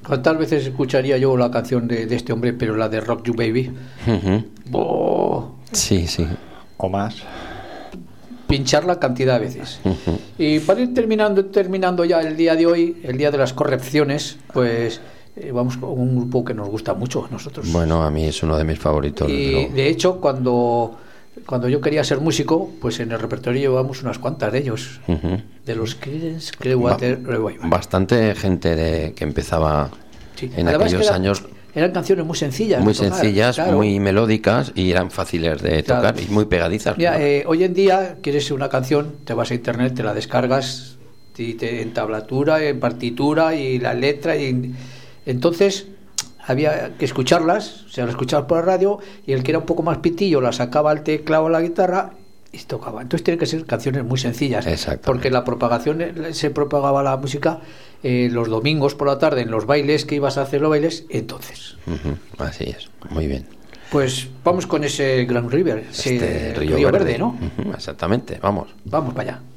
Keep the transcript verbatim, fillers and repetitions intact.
¿Cuántas veces escucharía yo la canción de, de este hombre, pero la de Rock You Baby? Uh-huh. Oh. Sí, sí. O más. Pincharla cantidad de veces. Uh-huh. Y para ir terminando, terminando ya el día de hoy, el día de las correcciones, pues eh, vamos con un grupo que nos gusta mucho a nosotros. Bueno, a mí es uno de mis favoritos. Y de hecho, cuando, cuando yo quería ser músico, pues en el repertorio llevamos unas cuantas de ellos. Uh-huh. De los Creedence Clearwater Revival. Bastante gente de, que empezaba sí. en Además aquellos que era, años. Eran canciones muy sencillas. Muy de tocar, sencillas, claro. muy melódicas y eran fáciles de tocar, claro. Y muy pegadizas. Mira, claro. eh, hoy en día quieres una canción, te vas a internet, te la descargas y te, en tablatura, en partitura y la letra. Y, entonces había que escucharlas, o sea, las escuchabas por la radio y el que era un poco más pitillo la sacaba al teclado o la guitarra y tocaba. Entonces tienen que ser canciones muy sencillas, porque la propagación se propagaba la música eh, los domingos por la tarde en los bailes que ibas a hacer los bailes entonces. Uh-huh. Así es, muy bien. Pues vamos con ese Grand River, ese este río, río verde, verde, ¿no? Uh-huh. Exactamente, vamos. Vamos para allá.